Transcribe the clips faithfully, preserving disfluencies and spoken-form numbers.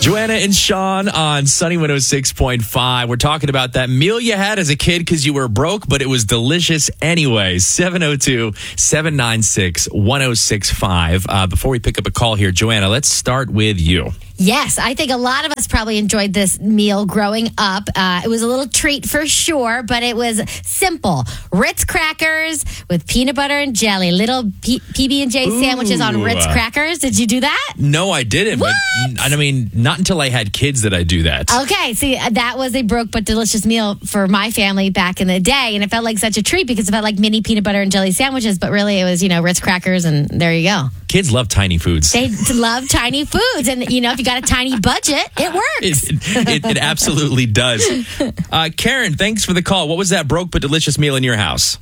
Joanna and Sean on Sunny one oh six point five. We're talking about that meal you had as a kid because you were broke, but it was delicious anyway. seven oh two, seven nine six, one oh six five. Uh, before we pick up a call here, Joanna, let's start with you. Yes, I think a lot of us probably enjoyed this meal growing up. Uh, it was a little treat for sure, but it was simple. Ritz crackers with peanut butter and jelly. Little P- PB&J sandwiches Ooh. on Ritz crackers. Did you do that? No, I didn't. What? But I mean, not until I had kids did I do that. Okay, see, that was a broke but delicious meal for my family back in the day, and it felt like such a treat because it felt like mini peanut butter and jelly sandwiches, but really it was, you know, Ritz crackers, and there you go. Kids love tiny foods. They love tiny foods, and, you know, if you got a tiny budget, it works. It, it, it absolutely does. Uh, Karen, thanks for the call. What was that broke but delicious meal in your house?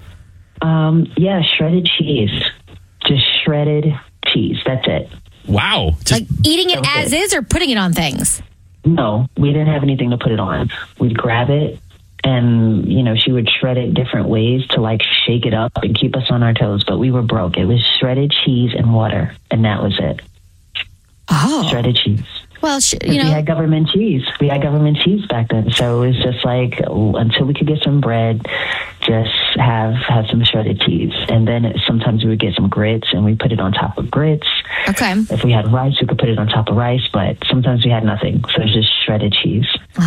Um, yeah, shredded cheese. Just shredded cheese. That's it. Wow. Just, Like eating it Okay. as is or putting it on things? No, we didn't have anything to put it on. We'd grab it, and, you know, she would shred it different ways to, like, shake it up and keep us on our toes. But we were broke. It was shredded cheese and water, and that was it. Oh. Shredded cheese. Well, sh- We you know, had government cheese. We had government cheese back then. So it was just like, until we could get some bread, just have have some shredded cheese. And then it, sometimes we would get some grits, and we put it on top of grits. okay. If we had rice, we could put it on top of rice. But sometimes we had nothing. So it's just shredded cheese.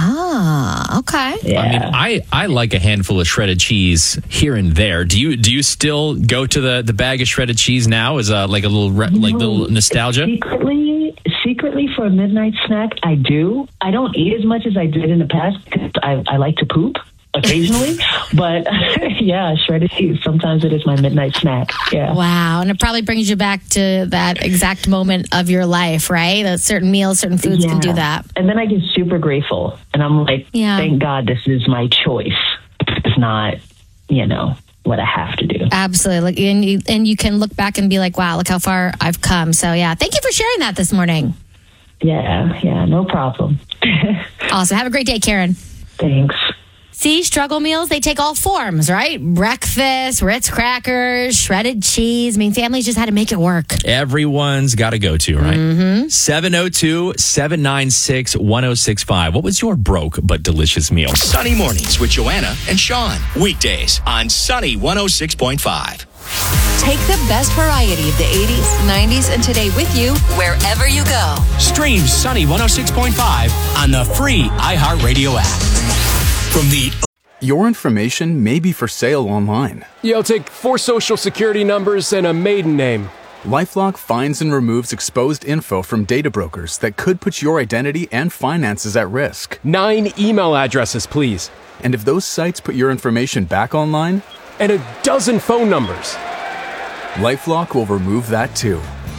Ah, okay. Yeah. I mean, I, I like a handful of shredded cheese here and there. Do you do you still go to the, the bag of shredded cheese now as a, like a little re- like little nostalgia? Secretly, secretly for a midnight snack, I do. I don't eat as much as I did in the past because I, I like to poop occasionally. But yeah, shredded cheese. Sometimes it is my midnight snack. Yeah. Wow. And it probably brings you back to that exact moment of your life, right? That certain meals, certain foods can do Yeah. that. And then I get super grateful. And I'm like, Yeah. thank God this is my choice. It's not, you know, what I have to do. Absolutely. And you, and you can look back and be like, wow, look how far I've come. So, yeah, thank you for sharing that this morning. Yeah, yeah, no problem. Awesome. Have a great day, Karen. Thanks. See, struggle meals, they take all forms, right? Breakfast, Ritz crackers, shredded cheese. I mean, families just had to make it work. Everyone's got to go to, right? Mm-hmm. seven oh two, seven nine six, one oh six five. What was your broke but delicious meal? Sunny mornings with Joanna and Sean. Weekdays on Sunny one oh six point five. Take the best variety of the eighties, nineties, and today with you wherever you go. Stream Sunny one oh six point five on the free iHeartRadio app. From the Your information may be for sale online. Yeah, I'll take four social security numbers and a maiden name. LifeLock finds and removes exposed info from data brokers that could put your identity and finances at risk. Nine email addresses, please. And if those sites put your information back online, And a dozen phone numbers. LifeLock will remove that too.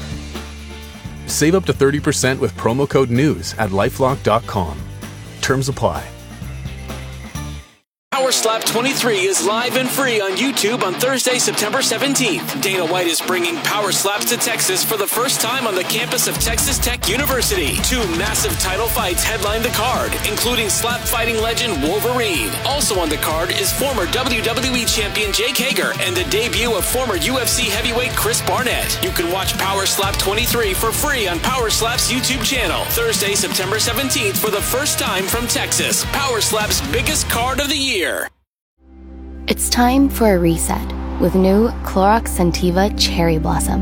Save up to thirty percent with promo code NEWS at lifelock dot com. Terms apply. Power Slap twenty-three is live and free on YouTube on Thursday, September seventeenth. Dana White is bringing Power Slaps to Texas for the first time on the campus of Texas Tech University. Two massive title fights headline the card, including slap fighting legend Wolverine. Also on the card is former W W E champion Jake Hager and the debut of former U F C heavyweight Chris Barnett. You can watch Power Slap twenty-three for free on Power Slap's YouTube channel. Thursday, September seventeenth for the first time from Texas. Power Slap's biggest card of the year. It's time for a reset with new Clorox Scentiva Cherry Blossom.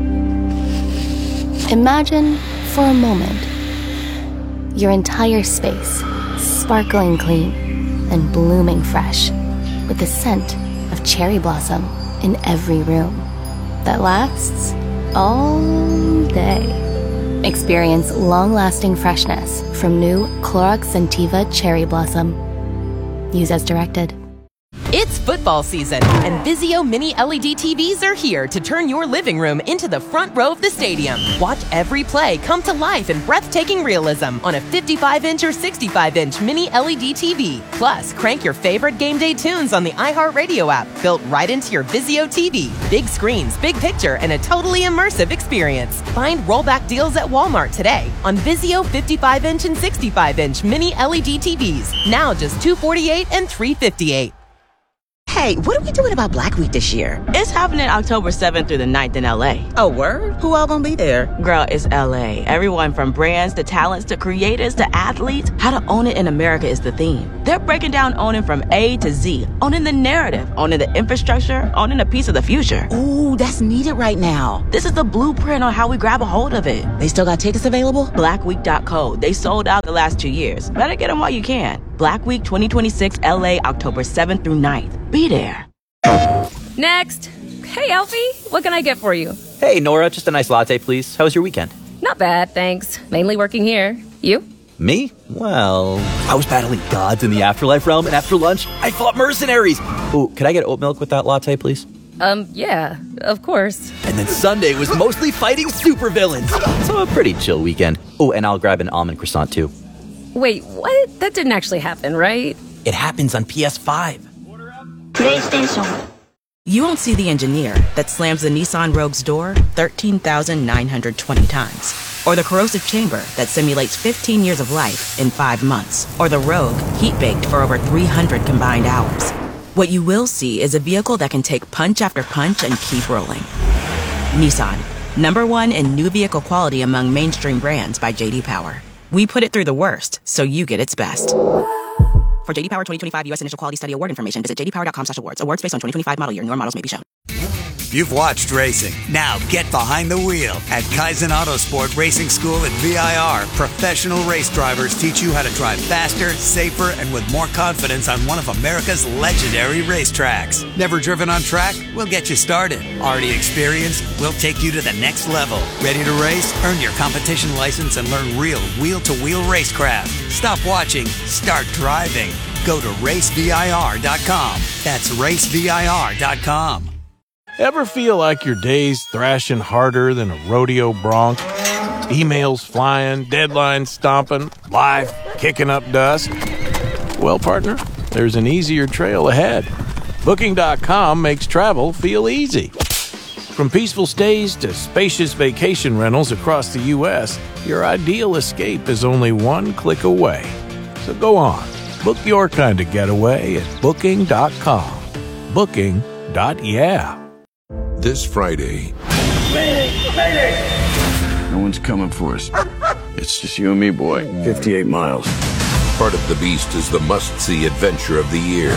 Imagine, for a moment, your entire space sparkling clean and blooming fresh with the scent of cherry blossom in every room that lasts all day. Experience long-lasting freshness from new Clorox Scentiva Cherry Blossom. Use as directed. It's football season, and Vizio Mini L E D T Vs are here to turn your living room into the front row of the stadium. Watch every play come to life in breathtaking realism on a fifty-five inch or sixty-five inch Mini L E D T V. Plus, crank your favorite game day tunes on the iHeartRadio app, built right into your Vizio T V. Big screens, big picture, and a totally immersive experience. Find rollback deals at Walmart today on Vizio fifty-five inch and sixty-five inch Mini L E D T Vs. Now just two hundred forty-eight dollars and three hundred fifty-eight dollars. Hey, what are we doing about Black Week this year? It's happening October seventh through the ninth in L A. Oh, word? Who all gonna be there? Girl, it's L A. Everyone from brands to talents to creators to athletes. How to own it in America is the theme. They're breaking down owning from A to Z. Owning the narrative, owning the infrastructure, owning a piece of the future. Ooh, that's needed right now. This is the blueprint on how we grab a hold of it. They still got tickets available? black week dot co. They sold out the last two years. Better get them while you can. Black Week twenty twenty-six L A, October seventh through ninth. Be there. Next. Hey, Alfie, what can I get for you? Hey, Nora, just a nice latte, please. How was your weekend? Not bad, thanks. Mainly working here. You? Me? Well, I was battling gods in the afterlife realm, and after lunch, I fought mercenaries. Ooh, could I get oat milk with that latte, please? Um, yeah, of course. And then Sunday was mostly fighting supervillains. So a pretty chill weekend. Oh, and I'll grab an almond croissant, too. Wait, what? That didn't actually happen, right? It happens on P S five. PlayStation. You won't see the engineer that slams the Nissan Rogue's door thirteen thousand nine hundred twenty times. Or the corrosive chamber that simulates fifteen years of life in five months. Or the Rogue heat-baked for over three hundred combined hours. What you will see is a vehicle that can take punch after punch and keep rolling. Nissan, number one in new vehicle quality among mainstream brands by J D Power. We put it through the worst, so you get its best. For J D Power twenty twenty-five U S Initial Quality Study Award information, visit j d power dot com slash awards. Awards based on twenty twenty-five model year. Newer models may be shown. You've watched racing. Now get behind the wheel. At Kaizen Autosport Racing School at V I R, professional race drivers teach you how to drive faster, safer, and with more confidence on one of America's legendary racetracks. Never driven on track? We'll get you started. Already experienced? We'll take you to the next level. Ready to race? Earn your competition license and learn real wheel-to-wheel racecraft. Stop watching. Start driving. Go to race v i r dot com. That's race v i r dot com. Ever feel like your day's thrashing harder than a rodeo bronc? Emails flying, deadlines stomping, life kicking up dust? Well, partner, there's an easier trail ahead. Booking dot com makes travel feel easy. From peaceful stays to spacious vacation rentals across the U S, your ideal escape is only one click away. So go on, book your kind of getaway at booking dot com. Booking. Yeah. This Friday. Mayday! Mayday! No one's coming for us. It's just you and me, boy. fifty-eight miles. Part of the Beast is the must-see adventure of the year.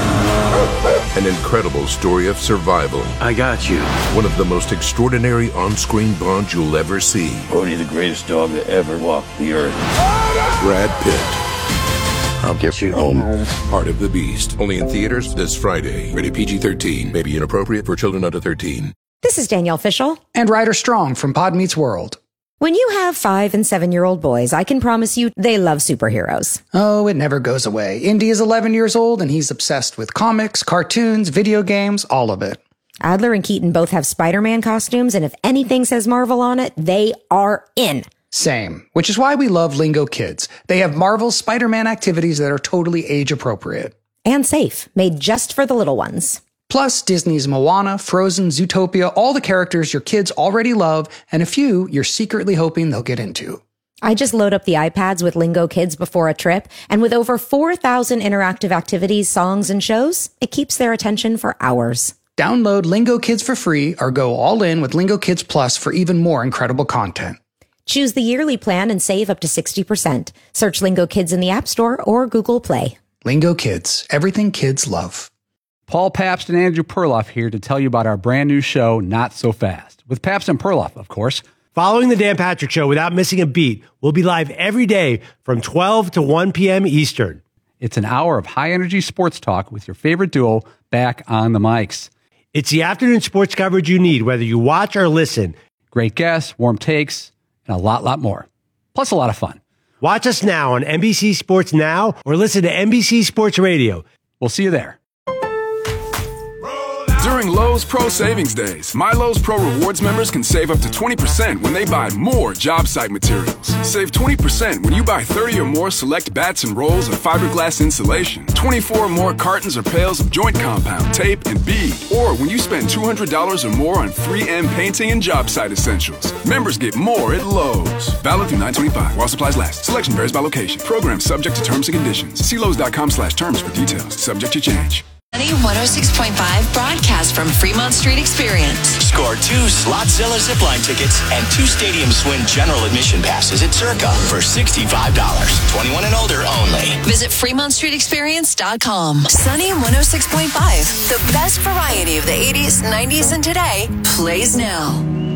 An incredible story of survival. I got you. One of the most extraordinary on-screen bonds you'll ever see. Only the greatest dog that ever walked the earth. Brad Pitt. I'll get you home. Part of the Beast. Only in theaters this Friday. Rated P G thirteen. May be inappropriate for children under thirteen. This is Danielle Fishel. And Ryder Strong from Pod Meets World. When you have five and seven-year-old boys, I can promise you they love superheroes. Oh, it never goes away. Indy is eleven years old, and he's obsessed with comics, cartoons, video games, all of it. Adler and Keaton both have Spider-Man costumes, and if anything says Marvel on it, they are in. Same, which is why we love Lingo Kids. They have Marvel's Spider-Man activities that are totally age-appropriate. And safe, made just for the little ones. Plus, Disney's Moana, Frozen, Zootopia, all the characters your kids already love, and a few you're secretly hoping they'll get into. I just load up the iPads with Lingo Kids before a trip, and with over four thousand interactive activities, songs, and shows, it keeps their attention for hours. Download Lingo Kids for free, or go all in with Lingo Kids Plus for even more incredible content. Choose the yearly plan and save up to sixty percent. Search Lingo Kids in the App Store or Google Play. Lingo Kids, everything kids love. Paul Pabst and Andrew Perloff here to tell you about our brand new show, Not So Fast, with Pabst and Perloff, of course. Following the Dan Patrick Show without missing a beat, we'll be live every day from twelve to one p.m. Eastern. It's an hour of high-energy sports talk with your favorite duo back on the mics. It's the afternoon sports coverage you need, whether you watch or listen. Great guests, warm takes, and a lot, lot more. Plus a lot of fun. Watch us now on N B C Sports Now or listen to N B C Sports Radio. We'll see you there. During Lowe's Pro Savings Days, My Lowe's Pro Rewards members can save up to twenty percent when they buy more job site materials. Save twenty percent when you buy thirty or more select bats and rolls of fiberglass insulation, twenty-four or more cartons or pails of joint compound, tape, and bead. Or when you spend two hundred dollars or more on three M painting and job site essentials. Members get more at Lowe's. Valid through nine twenty-five while supplies last. Selection varies by location. Program subject to terms and conditions. See Lowe's dot com slash terms for details. Subject to change. Sunny one oh six point five broadcast from Fremont Street Experience. Score two Slotzilla zipline tickets and two stadiums win general admission passes at Circa for sixty-five dollars. twenty-one and older only. Visit Fremont Street Experience dot com. Sunny one oh six point five, the best variety of the eighties, nineties, and today, plays now.